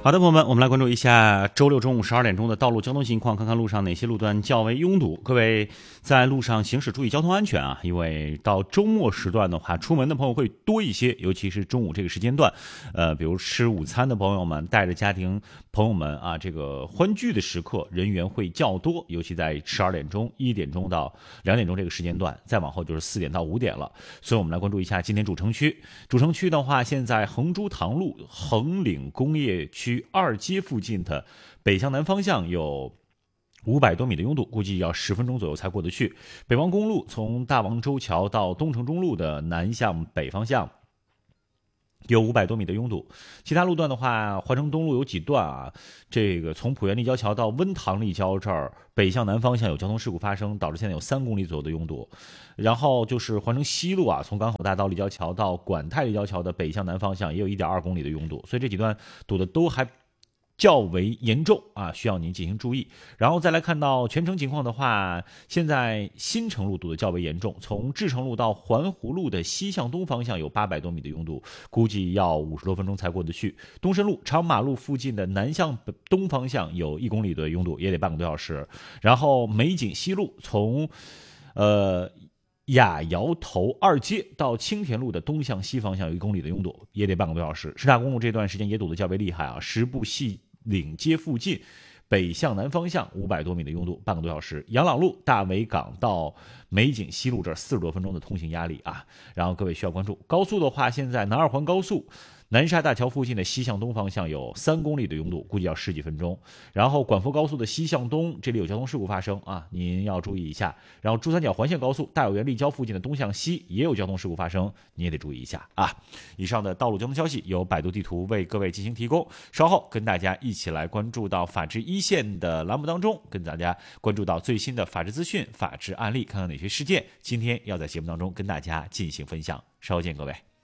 好的，朋友们，我们来关注一下周六中午12点钟的道路交通情况，看看路上哪些路段较为拥堵。各位在路上行驶注意交通安全啊，因为到周末时段的话，出门的朋友会多一些，尤其是中午这个时间段，比如吃午餐的朋友们，带着家庭朋友们啊，这个欢聚的时刻，人员会较多，尤其在12点钟、1点钟到2点钟这个时间段，再往后就是4点到5点了。所以我们来关注一下今天主城区。主城区的话，现在横珠塘路、横岭工业区2街附近的北向南方向有500多米的拥堵，估计要10分钟左右才过得去。北望公路从大王洲桥到东城中路的南向北方向有500多米的拥堵，其他路段的话，环城东路有几段啊，这个从浦原立交桥到温塘立交这儿，北向南方向有交通事故发生，导致现在有3公里左右的拥堵。然后就是环城西路啊，从港口大道立交桥到管泰立交桥的北向南方向也有1.2公里的拥堵，所以这几段堵的都还较为严重啊，需要您进行注意。然后再来看到全程情况的话，现在新城路堵的较为严重，从志诚路到环湖路的西向东方向有800多米的拥堵，估计要50多分钟才过得去。东深路长马路附近的南向东方向有1公里的拥堵，也得半个多小时。然后美景西路从雅瑶头2街到青田路的东向西方向有1公里的拥堵，也得半个多小时。师大公路这段时间也堵得较为厉害啊，石步细岭街附近北向南方向500多米的拥堵，半个多小时。杨朗路大围港到美景西路这40多分钟的通行压力啊。然后各位需要关注高速的话，现在南二环高速南沙大桥附近的西向东方向有3公里的拥堵，估计要10几分钟。然后广佛高速的西向东，这里有交通事故发生啊，您要注意一下。然后珠三角环线高速大有园立交附近的东向西也有交通事故发生，你也得注意一下啊。以上的道路交通消息由百度地图为各位进行提供，稍后跟大家一起来关注到法治一线的栏目当中，跟大家关注到最新的法治资讯、法治案例，看看哪些事件今天要在节目当中跟大家进行分享。稍后见各位。